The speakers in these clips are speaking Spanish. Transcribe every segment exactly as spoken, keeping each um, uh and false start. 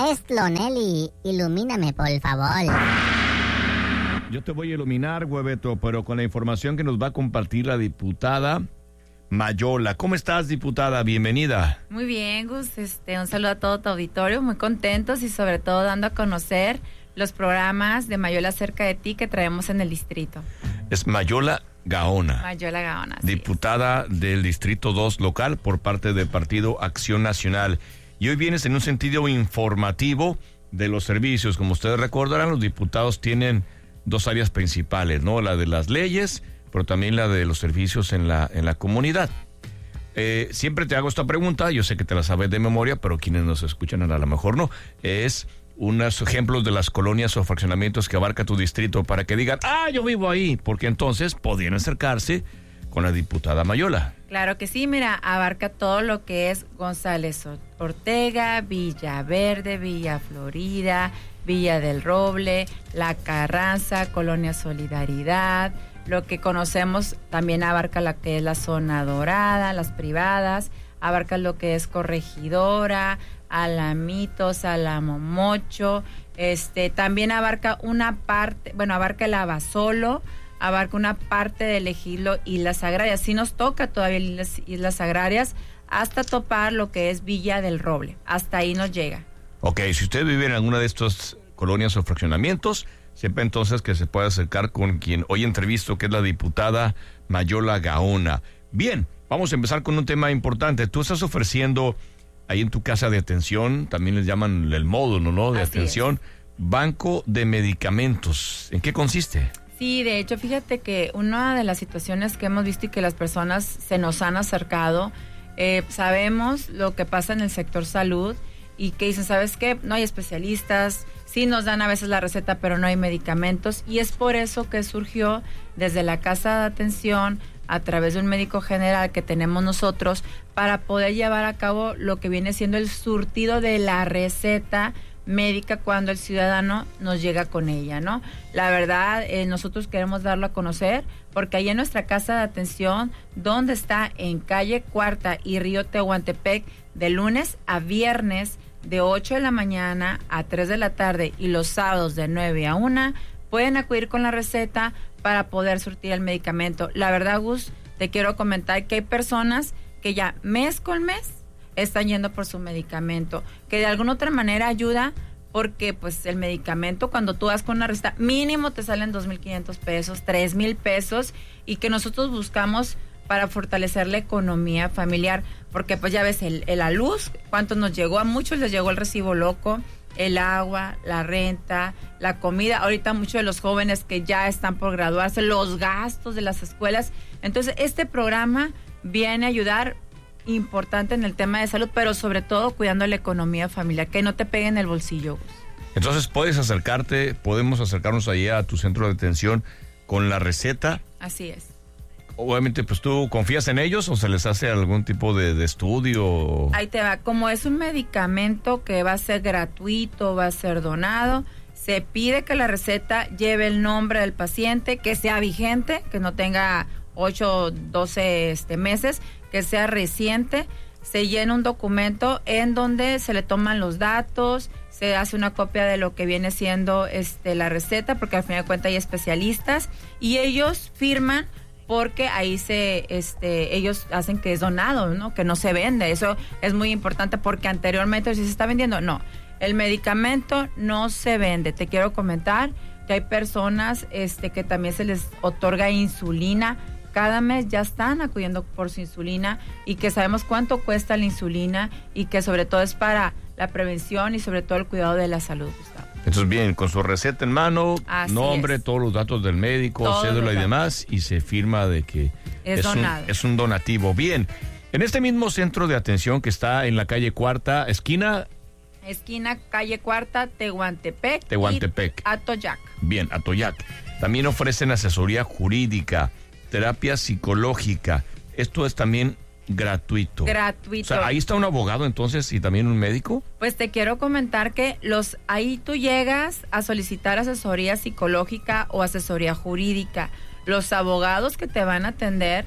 Maestro Nelly, ilumíname, por favor. Yo te voy a iluminar, Hueveto, pero con la información que nos va a compartir la diputada Mayola. ¿Cómo estás, diputada? Bienvenida. Muy bien, Gus. Este, un saludo a todo tu auditorio. Muy contentos y sobre todo dando a conocer los programas de Mayola Cerca de Ti que traemos en el distrito. Es Mayola Gaona. Mayola Gaona. Diputada es. del Distrito dos local por parte del Partido Acción Nacional. Y hoy vienes en un sentido informativo de los servicios. Como ustedes recordarán, los diputados tienen dos áreas principales, ¿no? La de las leyes, pero también la de los servicios en la, en la comunidad. Eh, siempre te hago esta pregunta, yo sé que te la sabes de memoria, pero quienes nos escuchan a lo mejor no. Es unos ejemplos de las colonias o fraccionamientos que abarca tu distrito para que digan, ah, yo vivo ahí, porque entonces podrían acercarse con la diputada Mayola. Claro que sí, mira, abarca todo lo que es González Ortega, Villa Verde, Villa Florida, Villa del Roble, La Carranza, Colonia Solidaridad, lo que conocemos también abarca la que es la zona dorada, las privadas, abarca lo que es Corregidora, Alamitos, Alamomocho, este, también abarca una parte, bueno, abarca el Abasolo, abarca una parte del ejido Islas Agrarias. Sí nos toca todavía Islas, Islas Agrarias hasta topar lo que es Villa del Roble. Hasta ahí nos llega. Ok, si usted vive en alguna de estas colonias o fraccionamientos, sepa entonces que se puede acercar con quien hoy entrevisto, que es la diputada Mayola Gaona. Bien, vamos a empezar con un tema importante. Tú estás ofreciendo ahí en tu casa de atención, también les llaman el módulo, ¿no? De Así atención, es. Banco de Medicamentos. ¿En qué consiste? Sí, de hecho, fíjate que una de las situaciones que hemos visto y que las personas se nos han acercado, eh, sabemos lo que pasa en el sector salud y que dicen, ¿sabes qué? No hay especialistas, sí nos dan a veces la receta, pero no hay medicamentos, y es por eso que surgió desde la casa de atención, a través de un médico general que tenemos nosotros, para poder llevar a cabo lo que viene siendo el surtido de la receta médica cuando el ciudadano nos llega con ella, ¿no? La verdad, eh, nosotros queremos darlo a conocer porque ahí en nuestra casa de atención, donde está en calle Cuarta y Río Tehuantepec, de lunes a viernes, de ocho de la mañana a tres de la tarde y los sábados de nueve a una, pueden acudir con la receta para poder surtir el medicamento. La verdad, Gus, te quiero comentar que hay personas que ya mes con mes están yendo por su medicamento, que de alguna otra manera ayuda, porque pues el medicamento, cuando tú vas con una receta, mínimo te salen dos mil quinientos pesos, tres mil pesos, y que nosotros buscamos para fortalecer la economía familiar, porque pues ya ves, el, el la luz, cuánto nos llegó, a muchos les llegó el recibo loco, el agua, la renta, la comida, ahorita muchos de los jóvenes que ya están por graduarse, los gastos de las escuelas. Entonces este programa viene a ayudar importante en el tema de salud, pero sobre todo cuidando la economía familiar, que no te pegue en el bolsillo. Entonces puedes acercarte, podemos acercarnos allá a tu centro de atención con la receta. Así es. Obviamente, pues tú confías en ellos o se les hace algún tipo de, de estudio. Ahí te va, como es un medicamento que va a ser gratuito, va a ser donado, se pide que la receta lleve el nombre del paciente, que sea vigente, que no tenga ocho, doce este, meses, que sea reciente, se llena un documento en donde se le toman los datos, se hace una copia de lo que viene siendo este, la receta, porque al final de cuentas hay especialistas, y ellos firman porque ahí se, este, ellos hacen que es donado, ¿no? Que no se vende. Eso es muy importante porque anteriormente si se está vendiendo, no, el medicamento no se vende. Te quiero comentar que hay personas este, que también se les otorga insulina. Cada mes ya están acudiendo por su insulina y que sabemos cuánto cuesta la insulina y que sobre todo es para la prevención y sobre todo el cuidado de la salud, Gustavo. Entonces, bien, con su receta en mano, Así nombre, es. todos los datos del médico, Todos cédula y los demás, y se firma de que Es es, un, donado. es un donativo. Bien, en este mismo centro de atención que está en la calle Cuarta, esquina... Esquina, calle Cuarta, Tehuantepec. Tehuantepec. Y Atoyac. Bien, Atoyac. También ofrecen asesoría jurídica, terapia psicológica. Esto es también gratuito. Gratuito. O sea, ahí está un abogado entonces y también un médico. Pues te quiero comentar que los ahí tú llegas a solicitar asesoría psicológica o asesoría jurídica. Los abogados que te van a atender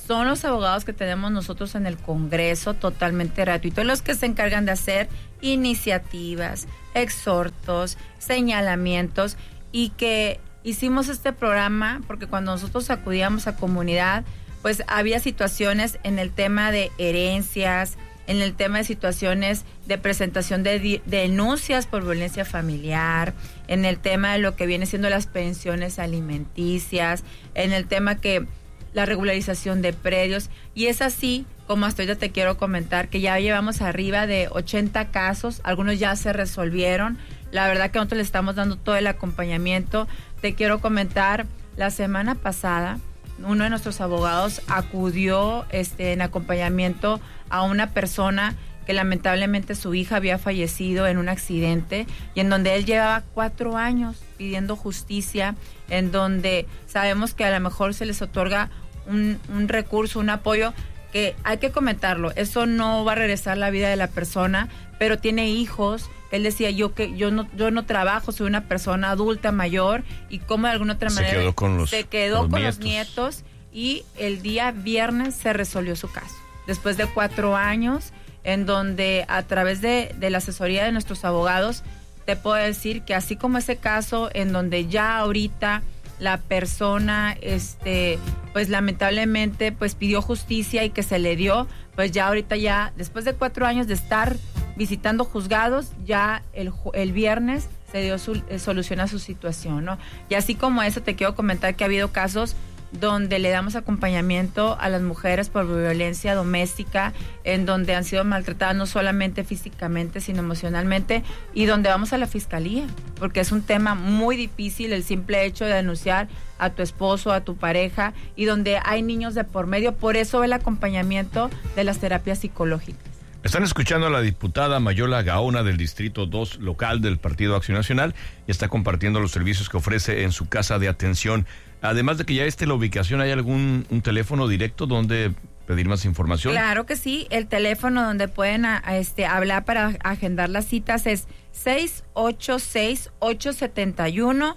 son los abogados que tenemos nosotros en el Congreso, totalmente gratuitos, los que se encargan de hacer iniciativas, exhortos, señalamientos, y que hicimos este programa porque cuando nosotros acudíamos a comunidad, pues había situaciones en el tema de herencias, en el tema de situaciones de presentación de, de denuncias por violencia familiar, en el tema de lo que viene siendo las pensiones alimenticias, en el tema que la regularización de predios, y es así como hasta ahorita te quiero comentar que ya llevamos arriba de ochenta casos, algunos ya se resolvieron. La verdad que nosotros le estamos dando todo el acompañamiento. Te quiero comentar, la semana pasada uno de nuestros abogados acudió este, en acompañamiento a una persona que lamentablemente su hija había fallecido en un accidente y en donde él llevaba cuatro años pidiendo justicia, en donde sabemos que a lo mejor se les otorga un, un recurso, un apoyo, que hay que comentarlo, eso no va a regresar la vida de la persona, pero tiene hijos. Él decía, yo que yo no yo no trabajo, soy una persona adulta mayor, y como de alguna otra se manera quedó con los, se quedó los con nietos. los nietos, y el día viernes se resolvió su caso. Después de cuatro años, en donde a través de, de la asesoría de nuestros abogados, te puedo decir que así como ese caso en donde ya ahorita la persona, este, pues lamentablemente, pues pidió justicia y que se le dio, pues ya ahorita ya, después de cuatro años de estar visitando juzgados, ya el, el viernes se dio su, eh, solución a su situación, ¿no? Y así como eso, te quiero comentar que ha habido casos donde le damos acompañamiento a las mujeres por violencia doméstica, en donde han sido maltratadas no solamente físicamente, sino emocionalmente, y donde vamos a la fiscalía, porque es un tema muy difícil el simple hecho de denunciar a tu esposo, a tu pareja, y donde hay niños de por medio. Por eso el acompañamiento de las terapias psicológicas. Están escuchando a la diputada Mayola Gaona del Distrito dos local del Partido Acción Nacional, y está compartiendo los servicios que ofrece en su casa de atención. Además de que ya esté la ubicación, ¿hay algún un teléfono directo donde pedir más información? Claro que sí, el teléfono donde pueden a, a este, hablar para agendar las citas es seis ocho seis, ocho siete uno,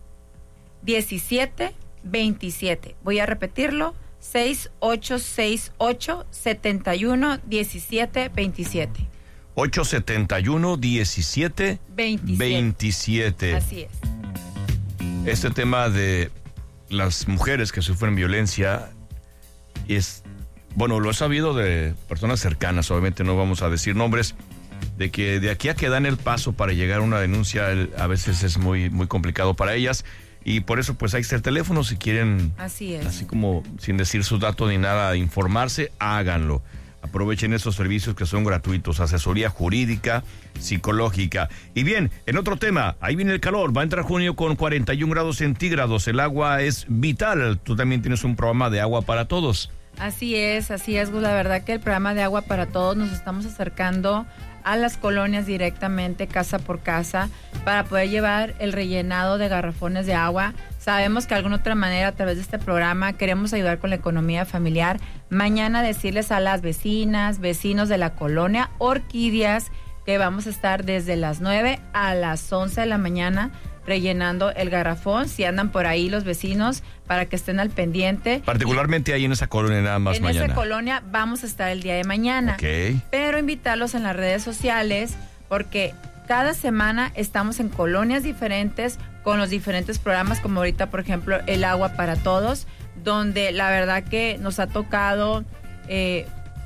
uno siete dos siete. Voy a repetirlo, seis ocho seis ocho, siete uno, uno siete dos siete. ocho siete uno, uno siete dos siete. Así es. Este tema de las mujeres que sufren violencia es, bueno, lo he sabido de personas cercanas, obviamente no vamos a decir nombres, de que de aquí a que dan el paso para llegar a una denuncia a veces es muy, muy complicado para ellas, y por eso pues ahí está el teléfono, si quieren, así es, así como sin decir sus datos ni nada, informarse, háganlo. Aprovechen esos servicios que son gratuitos, asesoría jurídica, psicológica. Y bien, en otro tema, ahí viene el calor, va a entrar junio con cuarenta y un grados centígrados, el agua es vital. Tú también tienes un programa de agua para todos. Así es, así es, Gus. La verdad que el programa de agua para todos nos estamos acercando a las colonias directamente, casa por casa, para poder llevar el rellenado de garrafones de agua. Sabemos que de alguna otra manera, a través de este programa, queremos ayudar con la economía familiar. Mañana decirles a las vecinas, vecinos de la colonia Orquídeas, que vamos a estar desde las nueve a las once de la mañana rellenando el garrafón, si andan por ahí los vecinos, para que estén al pendiente. Particularmente ahí en esa colonia nada más en mañana. En esa colonia vamos a estar el día de mañana. Okay. Pero invitarlos en las redes sociales, porque cada semana estamos en colonias diferentes, con los diferentes programas, como ahorita, por ejemplo, el agua para todos, donde la verdad que nos ha tocado eh,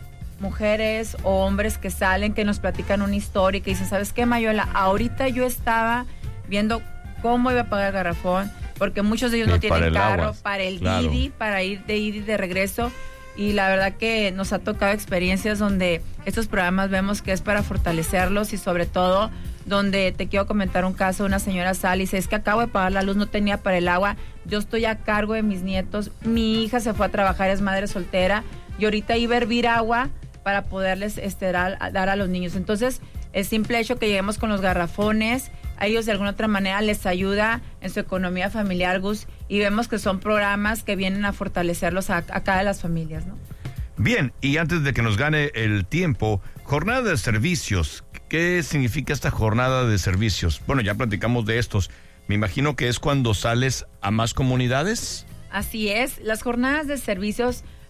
mujeres o hombres que salen, que nos platican una historia y que dicen, ¿sabes qué, Mayola? Ahorita yo estaba viendo cómo iba a pagar el garrafón, porque muchos de ellos sí, no tienen carro agua. Para el claro. Didi, para ir de ida y de regreso, y la verdad que nos ha tocado experiencias donde estos programas vemos que es para fortalecerlos, y sobre todo donde te quiero comentar un caso, una señora sale y dice, es que acabo de pagar la luz, no tenía para el agua, yo estoy a cargo de mis nietos, mi hija se fue a trabajar, es madre soltera, y ahorita iba a hervir agua para poderles este, dar, dar a los niños. Entonces, el simple hecho que lleguemos con los garrafones, a ellos de alguna otra manera les ayuda en su economía familiar, Gus, y vemos que son programas que vienen a fortalecerlos a, a cada de las familias, ¿no? Bien, y antes de que nos gane el tiempo, jornada de servicios. ¿Qué significa esta jornada de servicios? Bueno, ya platicamos de estos. Me imagino que es cuando sales a más comunidades. Así es, las jornadas de servicios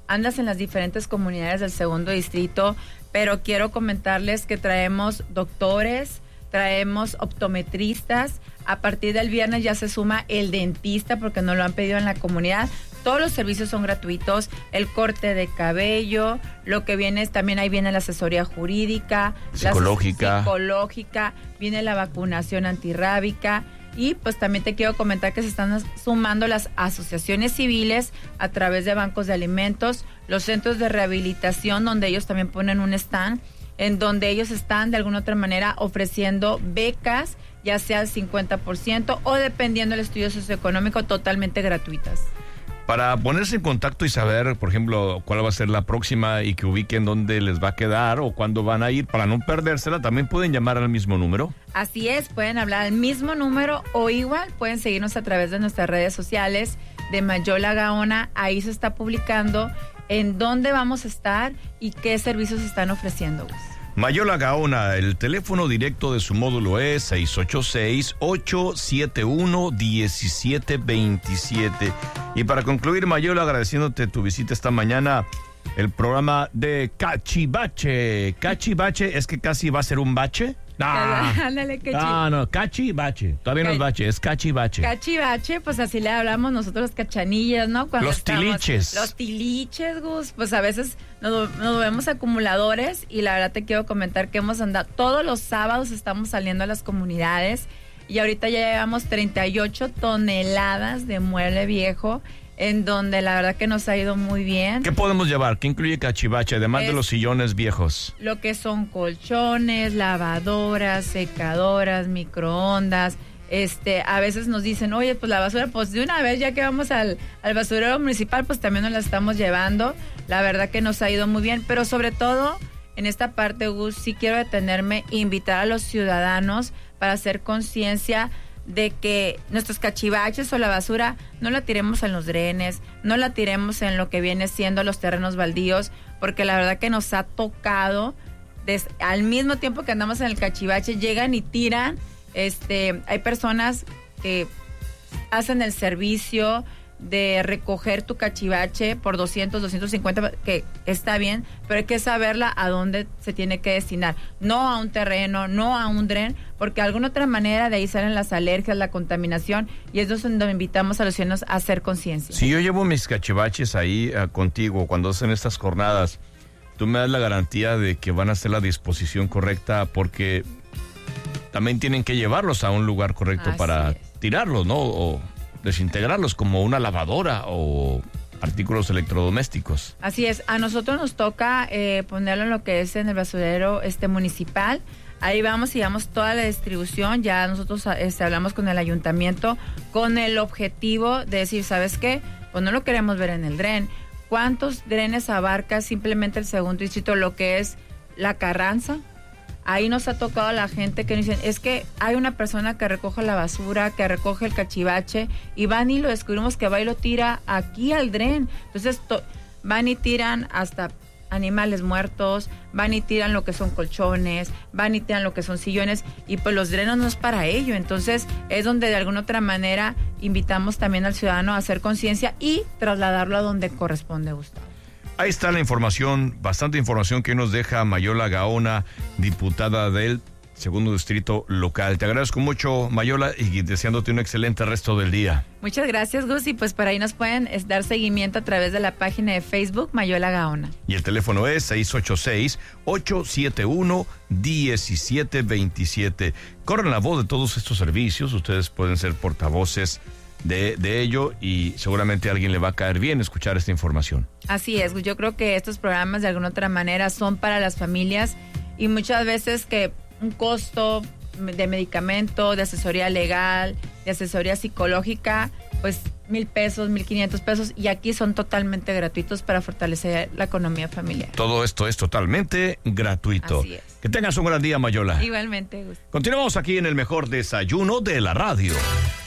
andas en las diferentes comunidades del segundo distrito, pero quiero comentarles que traemos doctores, traemos optometristas. A partir del viernes ya se suma el dentista porque nos lo han pedido en la comunidad. Todos los servicios son gratuitos, el corte de cabello, lo que viene es también ahí viene la asesoría jurídica, psicológica, la psicológica, viene la vacunación antirrábica y pues también te quiero comentar que se están sumando las asociaciones civiles a través de bancos de alimentos, los centros de rehabilitación donde ellos también ponen un stand en donde ellos están de alguna otra manera ofreciendo becas, ya sea al cincuenta por ciento o dependiendo del estudio socioeconómico totalmente gratuitas. Para ponerse en contacto y saber, por ejemplo, cuál va a ser la próxima y que ubiquen dónde les va a quedar o cuándo van a ir, para no perdérsela, también pueden llamar al mismo número. Así es, pueden hablar al mismo número o igual pueden seguirnos a través de nuestras redes sociales de Mayola Gaona. Ahí se está publicando en dónde vamos a estar y qué servicios están ofreciendo. Mayola Gaona, el teléfono directo de su módulo es seis ocho seis, ocho siete uno, uno siete dos siete. Y para concluir, Mayola, agradeciéndote tu visita esta mañana, el programa de Cachivache. Cachivache, ¿es que casi va a ser un bache? Ah, ándale, cachi. Ah, no, cachivache. Todavía no es bache, es cachivache. Cachivache, pues así le hablamos nosotros los cachanillas, ¿no? Cuando los estamos, tiliches. Los tiliches, Gus. Pues a veces nos, nos vemos acumuladores y la verdad te quiero comentar que hemos andado, todos los sábados estamos saliendo a las comunidades y ahorita ya llevamos treinta y ocho toneladas de mueble viejo, en donde la verdad que nos ha ido muy bien. ¿Qué podemos llevar? ¿Qué incluye cachivache, además es de los sillones viejos? Lo que son colchones, lavadoras, secadoras, microondas. Este, a veces nos dicen, oye, pues la basura, pues de una vez ya que vamos al, al basurero municipal, pues también nos la estamos llevando. La verdad que nos ha ido muy bien, pero sobre todo en esta parte, Gus, sí quiero detenerme e invitar a los ciudadanos para hacer conciencia de que nuestros cachivaches o la basura no la tiremos en los drenes, no la tiremos en lo que viene siendo los terrenos baldíos, porque la verdad que nos ha tocado, des, al mismo tiempo que andamos en el cachivache, llegan y tiran, este, hay personas que hacen el servicio de recoger tu cachivache por doscientos, doscientos cincuenta, que está bien, pero hay que saberla a dónde se tiene que destinar, no a un terreno, no a un dren, porque de alguna otra manera de ahí salen las alergias, la contaminación, y es donde invitamos a los ciudadanos a hacer conciencia. Si yo llevo mis cachivaches ahí uh, contigo cuando hacen estas jornadas, tú me das la garantía de que van a hacer la disposición correcta, porque también tienen que llevarlos a un lugar correcto Así para es. tirarlos, ¿no? O desintegrarlos como una lavadora o artículos electrodomésticos. Así es, a nosotros nos toca eh, ponerlo en lo que es en el basurero este municipal. Ahí vamos y damos toda la distribución. Ya nosotros este, hablamos con el ayuntamiento con el objetivo de decir, ¿sabes qué? Pues no lo queremos ver en el dren. ¿Cuántos drenes abarca simplemente el segundo distrito, lo que es la Carranza? Ahí nos ha tocado a la gente que nos dicen, es que hay una persona que recoge la basura, que recoge el cachivache, y van y lo descubrimos que va y lo tira aquí al dren. Entonces to- van y tiran hasta animales muertos, van y tiran lo que son colchones, van y tiran lo que son sillones, y pues los drenos no es para ello. Entonces es donde de alguna otra manera invitamos también al ciudadano a hacer conciencia y trasladarlo a donde corresponde, Gustavo. Ahí está la información, bastante información que nos deja Mayola Gaona, diputada del segundo distrito local. Te agradezco mucho, Mayola, y deseándote un excelente resto del día. Muchas gracias, Gus, y pues por ahí nos pueden dar seguimiento a través de la página de Facebook Mayola Gaona. Y el teléfono es seis ocho seis, ocho siete uno, uno siete dos siete. Corren la voz de todos estos servicios, ustedes pueden ser portavoces De, de ello, y seguramente a alguien le va a caer bien escuchar esta información. Así es, yo creo que estos programas de alguna otra manera son para las familias, y muchas veces que un costo de medicamento, de asesoría legal, de asesoría psicológica, pues mil pesos, mil quinientos pesos, y aquí son totalmente gratuitos para fortalecer la economía familiar. Todo esto es totalmente gratuito. Así es. Que tengas un gran día, Mayola. Igualmente, Gusto. Continuamos aquí en el mejor desayuno de la radio.